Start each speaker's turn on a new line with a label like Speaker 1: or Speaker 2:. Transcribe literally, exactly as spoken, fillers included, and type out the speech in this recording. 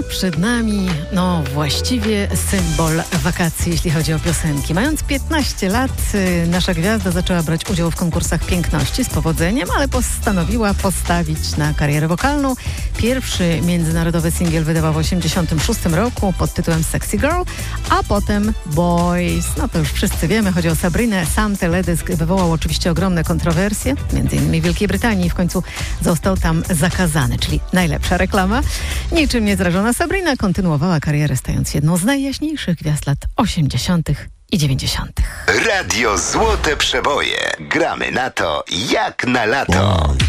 Speaker 1: przed nami, no właściwie symbol wakacji, jeśli chodzi o piosenki. Mając piętnaście lat, nasza gwiazda zaczęła brać udział w konkursach piękności z powodzeniem, ale postanowiła postawić na karierę wokalną. Pierwszy międzynarodowy singiel wydała w osiemdziesiątym szóstym roku pod tytułem Sexy Girl, a potem Boys. No to już wszyscy wiemy, chodzi o Sabrinę. Sam teledysk wywołał oczywiście ogromne kontrowersje, między innymi w Wielkiej Brytanii. W końcu został tam zakazany, czyli najlepsza reklama. Niczym niezrażona Sabrina kontynuowała karierę, stając jedną z najjaśniejszych gwiazd lat osiemdziesiątych i dziewięćdziesiątych.
Speaker 2: Radio Złote Przeboje. Gramy na to jak na lato.